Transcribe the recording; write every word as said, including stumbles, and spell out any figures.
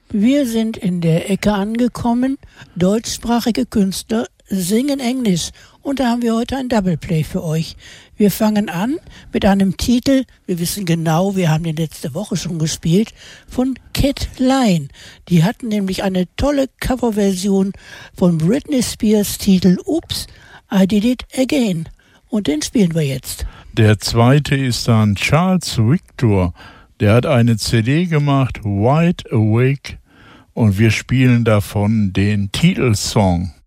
Wir sind in der Ecke angekommen. Deutschsprachige Künstler singen Englisch. Und da haben wir heute ein Doubleplay für euch. Wir fangen an mit einem Titel, wir wissen genau, wir haben den letzte Woche schon gespielt, von Cat Line. Die hatten nämlich eine tolle Coverversion von Britney Spears Titel Oops, I Did It Again. Und den spielen wir jetzt. Der zweite ist dann Charles Victor. Der hat eine C D gemacht, Wide Awake. Und wir spielen davon den Titelsong.